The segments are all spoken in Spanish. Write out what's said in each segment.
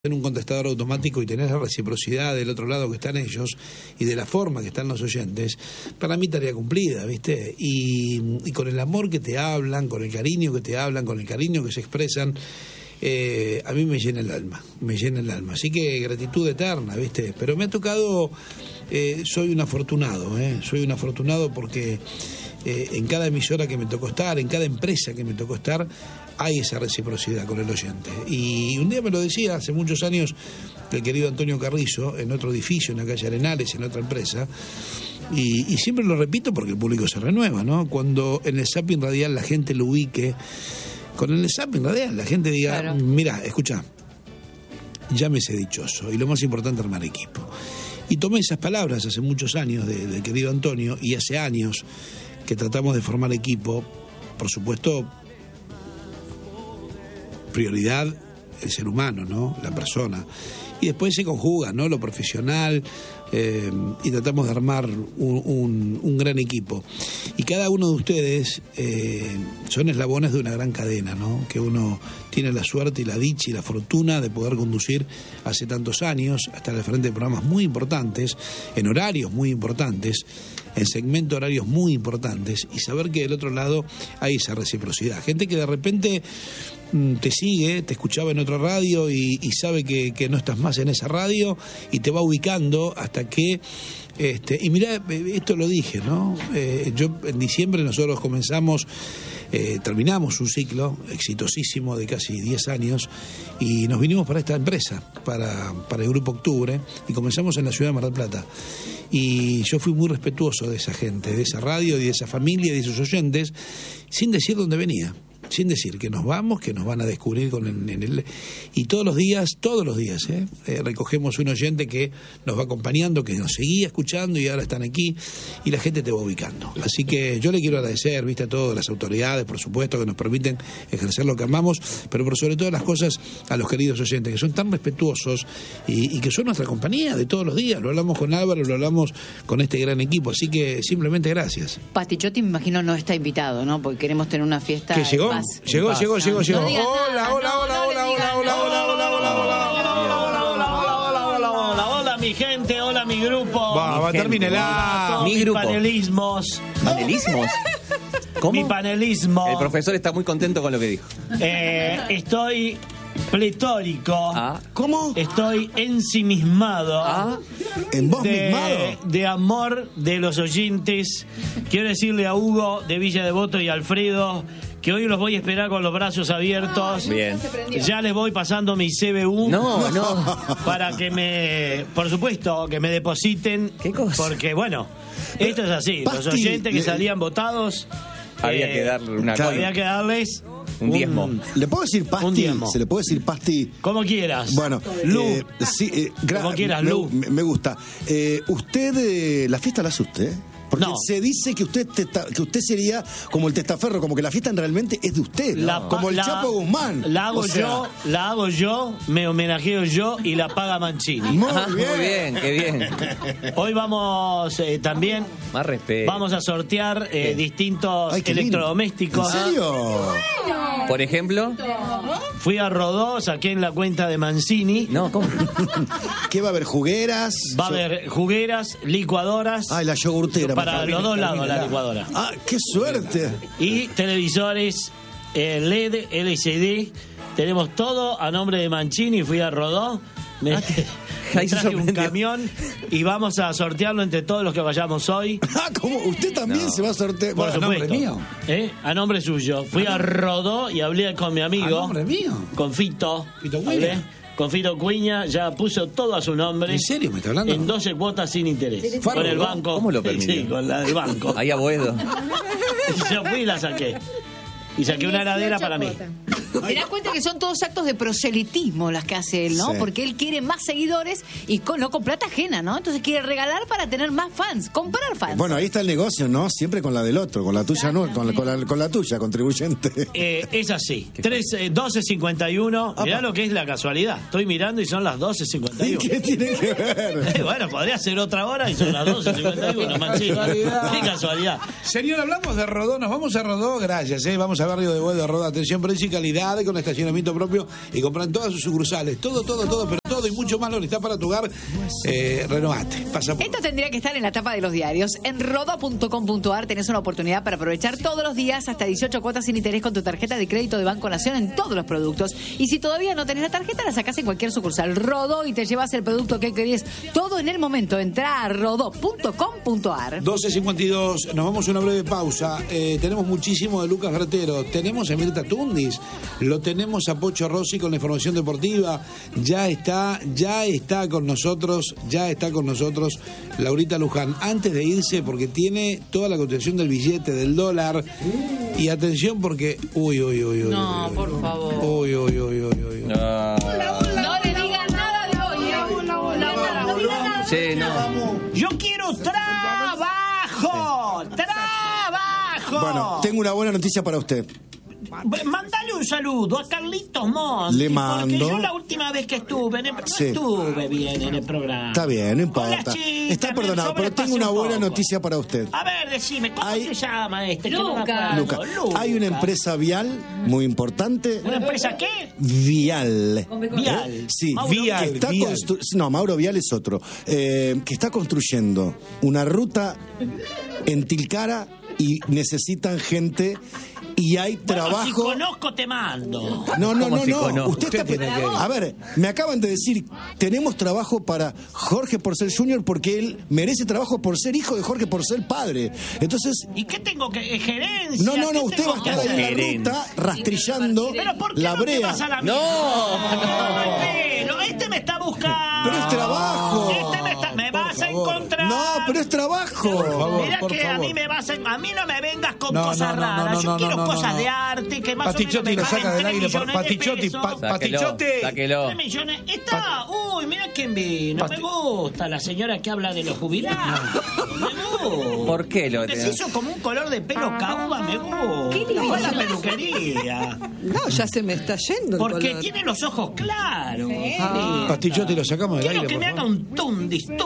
en un contestador automático y tenés la reciprocidad del otro lado que están ellos y de la forma que están los oyentes, para mí tarea cumplida, ¿viste? Y con el amor que te hablan, con el cariño que te hablan, con el cariño que se expresan, a mí me llena el alma, Así que gratitud eterna, ¿viste? Pero me ha tocado, soy un afortunado porque en cada emisora que me tocó estar, en cada empresa que me tocó estar, hay esa reciprocidad con el oyente. Y un día me lo decía, hace muchos años, el querido Antonio Carrizo, en otro edificio, en la calle Arenales, en otra empresa, y siempre lo repito porque el público se renueva, ¿no? Cuando en el zapping radial la gente lo ubique, con el zapping radial la gente diga, claro, mira, escucha, llámese dichoso, y lo más importante, armar equipo. Y tomé esas palabras hace muchos años del querido Antonio, y hace años que tratamos de formar equipo, por supuesto, prioridad el ser humano, ¿no? La persona. Y después se conjuga, ¿no? Lo profesional, y tratamos de armar un gran equipo. Y cada uno de ustedes son eslabones de una gran cadena, ¿no? Que uno tiene la suerte y la dicha y la fortuna de poder conducir hace tantos años, hasta el frente de programas muy importantes, en horarios muy importantes, en segmentos horarios muy importantes, y saber que del otro lado hay esa reciprocidad. Gente que de repente te sigue, te escuchaba en otra radio y sabe que no estás más en esa radio y te va ubicando hasta que... y mirá, esto lo dije, ¿no? Yo en diciembre nosotros terminamos un ciclo exitosísimo de casi 10 años y nos vinimos para esta empresa, para el Grupo Octubre, y comenzamos en la ciudad de Mar del Plata. Y yo fui muy respetuoso de esa gente, de esa radio, de esa familia, de esos oyentes, sin decir dónde venía. Sin decir que nos vamos, que nos van a descubrir y todos los días, recogemos un oyente que nos va acompañando, que nos seguía escuchando y ahora están aquí y la gente te va ubicando. Así que yo le quiero agradecer, viste, a todas las autoridades, por supuesto, que nos permiten ejercer lo que amamos, pero por sobre todas las cosas a los queridos oyentes, que son tan respetuosos y que son nuestra compañía de todos los días. Lo hablamos con Álvaro, lo hablamos con este gran equipo, así que simplemente gracias. Pastichotti, me imagino, no está invitado, ¿no? Porque queremos tener una fiesta. ¿Qué llegó? Llegó. No Hola mi gente, hola mi grupo. Termínela. Mi grupo. ¿Panelismos? ¿Cómo? Mi panelismo. El profesor está muy contento con lo que dijo. Estoy pletórico. ¿Cómo? Estoy ensimismado. ¿En vos mismado? De amor de los oyentes. Quiero decirle a Hugo de Villa Devoto y a Alfredo que hoy los voy a esperar con los brazos abiertos. Bien. Ya les voy pasando mi CBU. No. Para que por supuesto, que me depositen. ¿Qué cosa? Porque, bueno, esto es así. Los oyentes que salían votados... Había que darle una cosa. Había que darles... Un diezmo. ¿Le puedo decir Pasti? Un diezmo. ¿Se le puede decir Pasti? Como quieras. Bueno, Lu. Sí, como quieras, Lu. Me gusta. Usted, la fiesta la hace usted. Porque no. Se dice que usted sería como el testaferro, como que la fiesta realmente es de usted, ¿no? Como el Chapo Guzmán. La hago yo, me homenajeo yo y la paga Mancini. Muy bien, qué bien. Hoy vamos también... Más respeto. Vamos a sortear distintos electrodomésticos. ¿En serio? Por ejemplo... Fui a Rodó, saqué en la cuenta de Mancini. No, ¿cómo? ¿Qué va a haber? ¿Jugueras? Va a haber jugueras, licuadoras. Ay, la yogurtera. Para los dos lados la licuadora. ¡Qué suerte! Y televisores LED, LCD. Tenemos todo a nombre de Mancini. Fui a Rodó. Me traje un camión y vamos a sortearlo entre todos los que vayamos hoy. ¿Cómo? ¿Usted también se va a sortear? Por supuesto. ¿A nombre mío? A nombre suyo. Fui a Rodó y hablé con mi amigo. ¿A nombre mío? Con Fito. Fito Cuña. Con Fito Cuña, ya puso todo a su nombre. ¿En serio me está hablando? En 12 cuotas sin interés. Con el banco. ¿Cómo lo permitió? Sí, con la del banco. Ahí a Boedo. Yo fui y la saqué. Y saqué una heladera para mí. Te das cuenta que son todos actos de proselitismo las que hace él, ¿no? Sí. Porque él quiere más seguidores y no con plata ajena, ¿no? Entonces quiere regalar para tener más fans, comprar fans. Bueno, ahí está el negocio, ¿no? Siempre con la del otro, con la tuya no, con la tuya, contribuyente. Es así. 12:51. Mirá lo que es la casualidad. Estoy mirando y son las 12:51. ¿Qué tiene que ver? Bueno, podría ser otra hora y son las 12:51, Mancini. Qué casualidad. Señor, hablamos de Rodó, nos vamos a Rodó, gracias, vamos a Barrio de Boedo, Rodó, atención, precio y calidad. calidad, con estacionamiento propio y compran todas sus sucursales. Todo, pero todo y mucho más lo necesitas para tu hogar. Renovate. Pasa por... Esto tendría que estar en la tapa de los diarios. En rodó.com.ar tenés una oportunidad para aprovechar todos los días hasta 18 cuotas sin interés con tu tarjeta de crédito de Banco Nación en todos los productos. Y si todavía no tenés la tarjeta, la sacás en cualquier sucursal. Rodó y te llevas el producto que querés. Todo en el momento. Entrá a rodó.com.ar. 12:52. Nos vamos a una breve pausa. Tenemos muchísimo de Lucas Bertero. Tenemos a Mirta Tundis. Lo tenemos a Pocho Rossi con la información deportiva. Ya está con nosotros Laurita Luján. Antes de irse, porque tiene toda la cotización del billete, del dólar. Y atención porque... Uy. No, por favor. Uy. No le digas nada de hoy. No digas nada. Sí, no. Yo quiero trabajo. Bueno, tengo una buena noticia para usted. Mandale un saludo a Carlitos Monti. Le mando. Porque yo la última vez que estuve no estuve bien en el programa. Está bien, no importa. Está perdonado, pero tengo una buena noticia para usted. A ver, decime, ¿cómo se llama este? Lucas. Hay una empresa vial muy importante. ¿Una empresa qué? Vial. Vial. Sí, Mauro Vial. No, Mauro Vial es otro. Que está construyendo una ruta en Tilcara y necesitan gente y hay trabajo. Si conozco, te mando. No. Usted tiene que... A ver, me acaban de decir, tenemos trabajo para Jorge Porcel Jr. porque él merece trabajo por ser hijo de Jorge Porcel padre. Entonces... ¿Y qué tengo que gerencia? No, usted va a estar ahí en la ruta rastrillando ¿Pero por qué la no te brea. vas a la mía? No, este me está buscando. Pero es trabajo. Me vas a encontrar. No, pero es trabajo. Mira que a mí a mí no me vengas con cosas raras. Yo quiero cosas de arte que más Pastichotti o menos lo saca del aire. Pastichotti. Sáquelo. 3 millones. Está. Uy, mira quién vino. Me gusta la señora que habla de los jubilados. Me gusta. ¿Por qué lo Se hizo como un color de pelo caúba. Me gusta. ¿Qué le Fue la peluquería. No, ya se me está yendo el Porque color. tiene los ojos claros. Pastichotti lo sacamos del Quiero aire. que me haga un tundis. ¿Te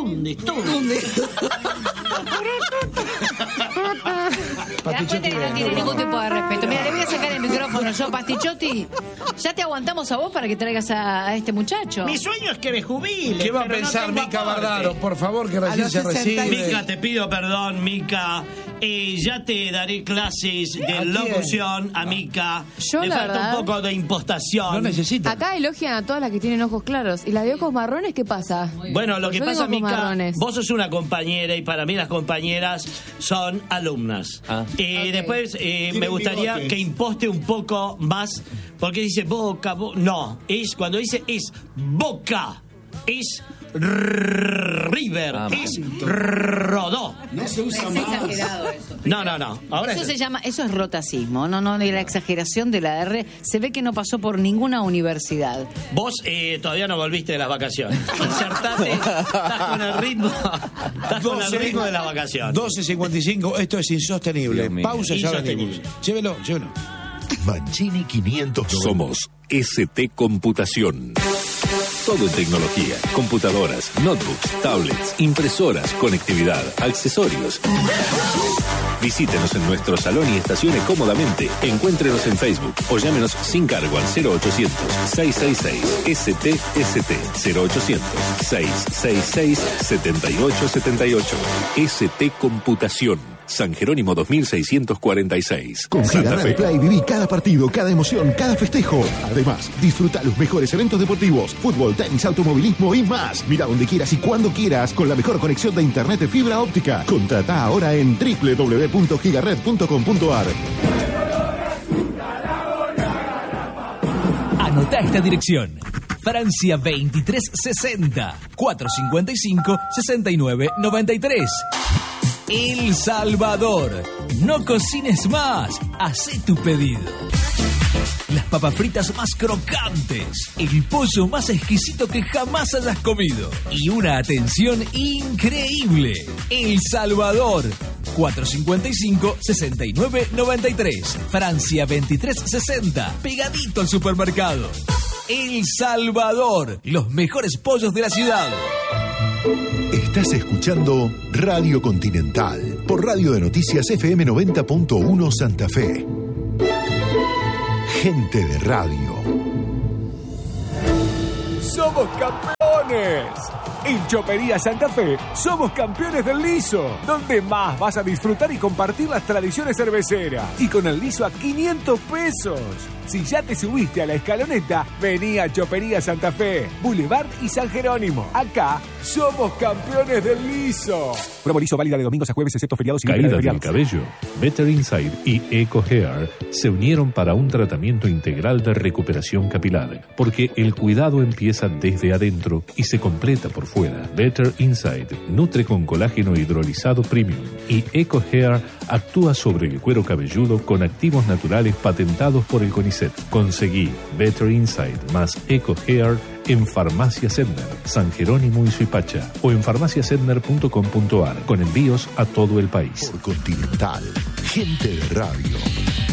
das cuenta que no tiene ningún tipo de respeto? Mira, le voy a sacar el micrófono yo, Pastichotti. Ya te aguantamos a vos para que traigas a este muchacho. Mi sueño es que me jubile. ¿Qué va a pero pensar no tengo Mica aporte. Bardaro? Por favor, que recién los se 60. recibe. Mica, te pido perdón, Mica. Ya te daré clases de locución a Mica. Yo, Le la falta verdad, un poco de impostación. No necesita. Acá elogian a todas las que tienen ojos claros. ¿Y las de ojos marrones qué pasa? Bueno, lo Pues que yo pasa, tengo ojos Mica, marrones. vos sos una compañera y para mí las compañeras son alumnas. Ah. Después me gustaría bigotes. que imposte un poco más, porque dice boca, no, es cuando dice es boca, es River, es Rodó. No se usa Es exagerado eso. No. Ahora Eso se llama, eso es rotacismo. No, de la exageración de la R. Se ve que no pasó por ninguna universidad. Vos todavía no volviste de las vacaciones. Insertate, estás con el ritmo de las vacaciones. 12:55, esto es insostenible. Dios mío. Pausa, ya venimos. Llévelo. Mancini 590. Somos ST Computación. Todo en tecnología, computadoras, notebooks, tablets, impresoras, conectividad, accesorios. Visítenos en nuestro salón y estacione cómodamente. Encuéntrenos en Facebook o llámenos sin cargo al 0800-666-STST 0800-666-7878. ST Computación. San Jerónimo 2646. Con Gigaret Play viví cada partido, cada emoción, cada festejo. Además, disfruta los mejores eventos deportivos, fútbol, tenis, automovilismo y más. Mira donde quieras y cuando quieras con la mejor conexión de internet de fibra óptica. Contrata ahora en www.gigaret.com.ar. Anota esta dirección. Francia 2360 455 6993. El Salvador. No cocines más. Hacé tu pedido. Las papas fritas más crocantes. El pollo más exquisito que jamás hayas comido. Y una atención increíble. El Salvador. 455-6993. Francia 2360. Pegadito al supermercado. El Salvador. Los mejores pollos de la ciudad. Estás escuchando Radio Continental por Radio de Noticias FM 90.1 Santa Fe. gente de radio. ¡Somos campeones! En Chopería Santa Fe somos campeones del liso, donde más vas a disfrutar y compartir las tradiciones cerveceras. Y con el liso a 500 pesos. Si ya te subiste a la escaloneta, vení a Chopería Santa Fe, Boulevard y San Jerónimo. Acá somos campeones del liso. Promo liso válida de domingos a jueves, excepto feriados y Caída del cabello. Better Inside y Eco Hair se unieron para un tratamiento integral de recuperación capilar, porque el cuidado empieza desde adentro y se completa por fuera. Better Inside nutre con colágeno hidrolizado premium y Eco Hair actúa sobre el cuero cabelludo con activos naturales patentados por el CONICET. Conseguí Better Inside más Eco Hair en Farmacia Sedner, San Jerónimo y Suipacha, o en farmaciasedner.com.ar, con envíos a todo el país. Por Continental, gente de radio.